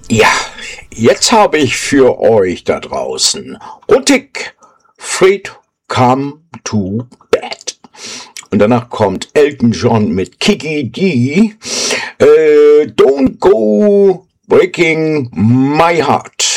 Ja, jetzt habe ich für euch da draußen Rotik, Fred, Come to Bed. Und danach kommt Elton John mit Kiki D. Don't Go Breaking My Heart.